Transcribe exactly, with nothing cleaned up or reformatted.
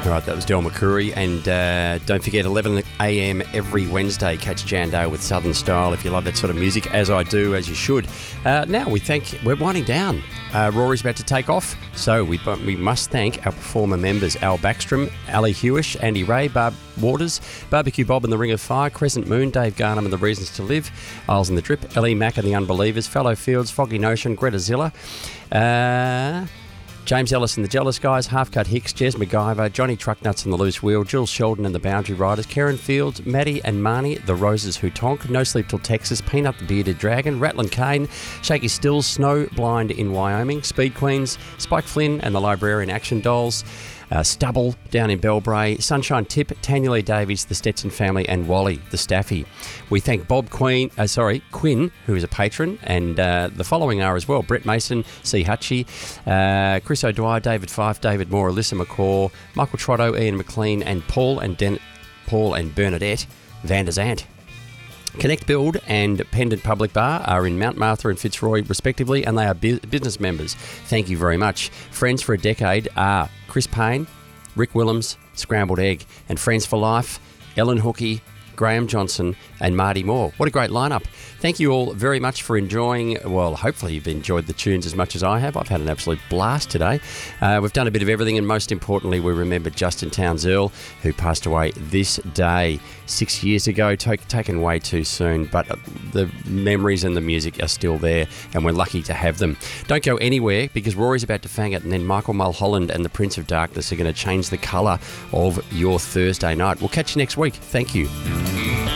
All right, that was Del McCoury, and uh, don't forget eleven a m every Wednesday, catch Jan Dale with Southern Style if you love that sort of music, as I do, as you should. Uh, now we thank, we're winding down. Uh, Rory's about to take off, so we we must thank our performer members: Al Backstrom, Ali Hewish, Andy Ray, Barb Waters, Barbecue Bob and the Ring of Fire, Crescent Moon, Dave Garnham and the Reasons to Live, Isles and the Drip, Ellie Mack and the Unbelievers, Fellow Fields, Foggy Notion, Greta Zilla, uh... James Ellis and the Jealous Guys, Half-Cut Hicks, Jez MacGyver, Johnny Trucknuts and the Loose Wheel, Jules Sheldon and the Boundary Riders, Karen Fields, Maddie and Marnie, The Roses Who Tonk, No Sleep Till Texas, Peanut the Bearded Dragon, Ratlin Kane, Shaky Stills, Snow Blind in Wyoming, Speed Queens, Spike Flynn and the Librarian Action Dolls, Uh, Stubble down in Belbray, Sunshine Tip, Tanya Lee Davies, the Stetson family, and Wally, the Staffy. We thank Bob Queen, uh, sorry, Quinn, who is a patron, and uh, the following are as well: Brett Mason, C. Hutchie, uh, Chris O'Dwyer, David Fife, David Moore, Alyssa McCaw, Michael Trotto, Ian McLean, and Paul and Den- Paul and Bernadette Van der Zant. Connect Build and Pendant Public Bar are in Mount Martha and Fitzroy respectively, and they are bu- business members. Thank you very much. Friends for a decade are Chris Payne, Rick Willems, Scrambled Egg, and Friends for Life, Ellen Hookie, Graham Johnson and Marty Moore. What a great lineup. Thank you all very much for enjoying, well, hopefully you've enjoyed the tunes as much as I have. I've had an absolute blast today. Uh, we've done a bit of everything, and most importantly, we remember Justin Towns Earl, who passed away this day six years ago, t- taken way too soon, but the memories and the music are still there, and we're lucky to have them. Don't go anywhere, because Rory's about to fang it, and then Michael Mulholland and the Prince of Darkness are going to change the colour of your Thursday night. We'll catch you next week. Thank you.